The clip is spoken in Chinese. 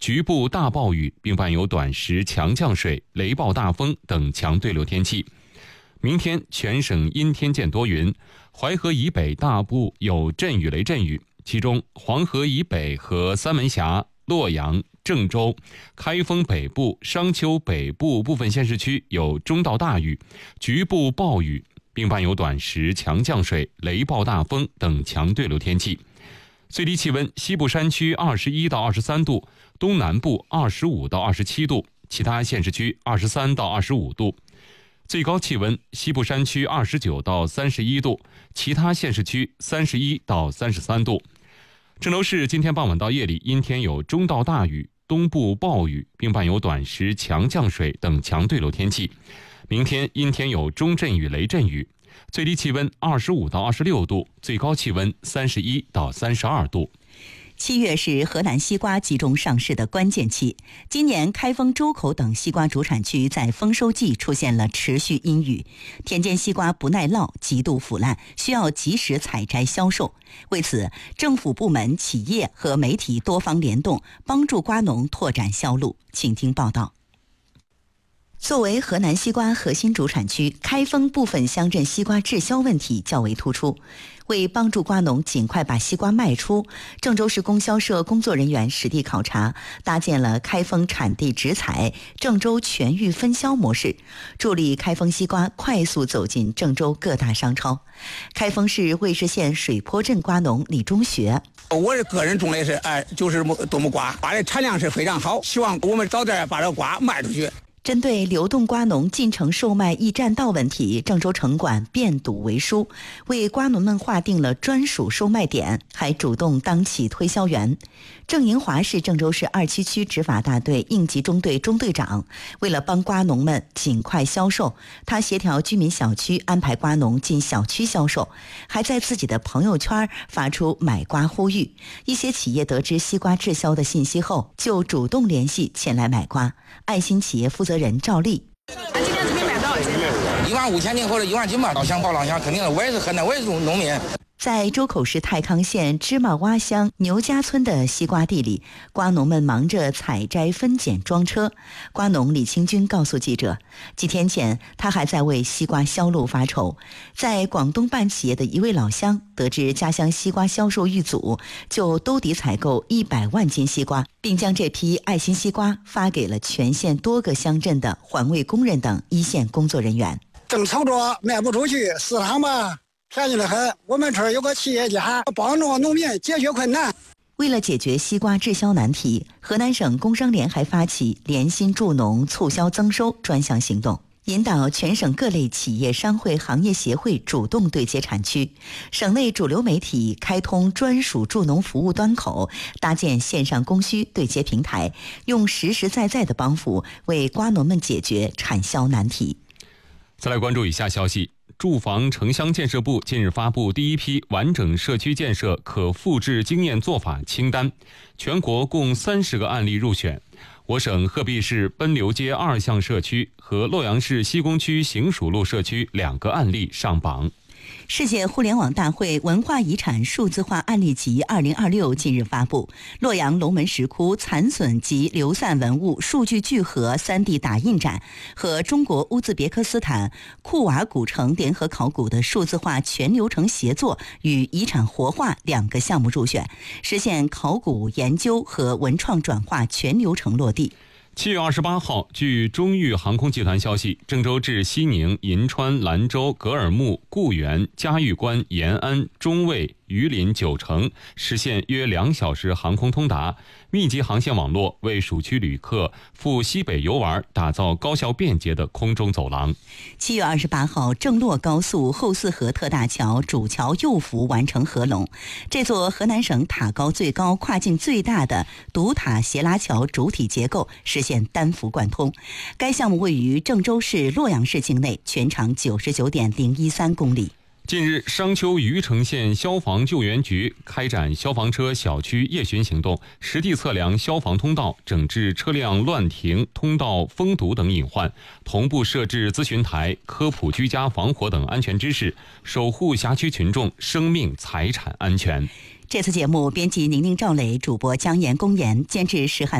局部大暴雨，并伴有短时强降水、雷暴大风等强对流天气。明天全省阴天见多云，淮河以北大部有阵雨雷阵雨，其中黄河以北和三门峡、洛阳、郑州、开封北部、商丘北部部分县市区有中到大雨，局部暴雨，并伴有短时强降水、雷暴大风等强对流天气。最低气温，西部山区21到23度，东南部25到27度，其他县市区23到25度。最高气温，西部山区29到31度，其他县市区31到33度。郑州市今天傍晚到夜里阴天有中到大雨，东部暴雨，并伴有短时强降水等强对流天气。明天阴天有中阵雨雷阵雨，最低气温25到26度，最高气温31到32度。 7月是河南西瓜集中上市的关键期，今年开封、周口等西瓜主产区在丰收季出现了持续阴雨，田间西瓜不耐涝，极度腐烂，需要及时采摘销售。为此，政府部门、企业和媒体多方联动，帮助瓜农拓展销路。请听报道。作为河南西瓜核心主产区，开封部分乡镇西瓜滞销问题较为突出。为帮助瓜农尽快把西瓜卖出，郑州市供销社工作人员实地考察，搭建了开封产地直采、郑州全域分销模式，助力开封西瓜快速走进郑州各大商超。开封市尉氏县水坡镇瓜农李中学： 我个人种类是就是杜牧瓜的产量是非常好，希望我们早点把这瓜卖出去。 针对流动瓜农进城售卖易占道问题，郑州城管变堵为疏，为瓜农们划定了专属售卖点，还主动当起推销员。郑银华是郑州市277区执法大队应急中队中队长，为了帮瓜农们尽快销售，他协调居民小区安排瓜农进小区销售，还在自己的朋友圈发出买瓜呼吁。一些企业得知西瓜滞销的信息后，就主动联系前来买瓜。爱心企业负责人赵丽： 今天准备买多少斤 ？15000斤或者1万斤吧，老乡报老乡，肯定的，我也是河南，我也是农民。 在周口市太康县芝麻洼乡牛家村的西瓜地里，瓜农们忙着采摘、分拣、装车。瓜农李清军告诉记者，几天前他还在为西瓜销路发愁。在广东办企业的一位老乡得知家乡西瓜销售遇阻，就兜底采购100万斤西瓜，并将这批爱心西瓜发给了全县多个乡镇的环卫工人等一线工作人员。 正愁着卖不出去，市场吧便宜得很，我们这儿有个企业家帮助农民解决困难。 为了解决西瓜滞销难题，河南省工商联还发起联心助农促销增收专项行动，引导全省各类企业商会行业协会主动对接产区，省内主流媒体开通专属助农服务端口，搭建线上供需对接平台，用实实在在的帮扶为瓜农们解决产销难题。 再来关注以下消息。住房城乡建设部近日发布第一批完整社区建设可复制经验做法清单，全国共30个案例入选。我省鹤壁市奔流街2巷社区和洛阳市西宫区行署路社区2个案例上榜。 世界互联网大会文化遗产数字化案例集2026近日发布，洛阳龙门石窟残损及流散文物数据聚合 3D 打印展和中国乌兹别克斯坦库瓦古城联合考古的数字化全流程协作与遗产活化2个项目入选，实现考古研究和文创转化全流程落地。 7月28号，据中豫航空集团消息，郑州至西宁、银川、兰州、格尔木、固原、嘉峪关、延安、中卫、榆林9城实现约2小时航空通达，密集航线网络为属区旅客赴西北游玩打造高效便捷的空中走廊。 7月28号，郑洛高速后四河特大桥主桥右幅完成合龙，这座河南省塔高最高、跨径最大的独塔斜拉桥主体结构实现单幅贯通。该项目位于郑州市洛阳市境内，全长99.013公里。 近日，商丘虞城县消防救援局开展消防车小区夜巡行动，实地测量消防通道，整治车辆乱停、通道封堵等隐患，同步设置咨询台，科普居家防火等安全知识，守护辖区群众生命财产安全。 这次节目编辑宁宁、赵磊，主播姜岩、龚岩，监制石汉。